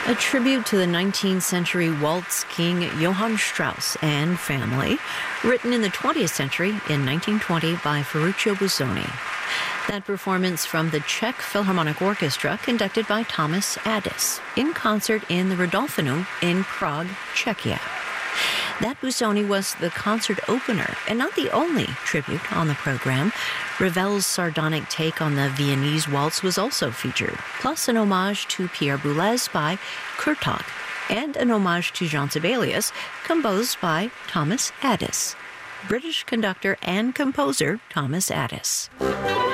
A tribute to the 19th century waltz king Johann Strauss and family, written in the 20th century in 1920 by Ferruccio Busoni. That performance from the Czech Philharmonic Orchestra, conducted by Thomas Addis, in concert in the Rodolphinum in Prague, Czechia. That Busoni was the concert opener, and not the only tribute on the program. Ravel's sardonic take on the Viennese waltz was also featured, plus an homage to Pierre Boulez by Kurtak, and an homage to Jean Sibelius, composed by Thomas Addis. British conductor and composer Thomas Addis.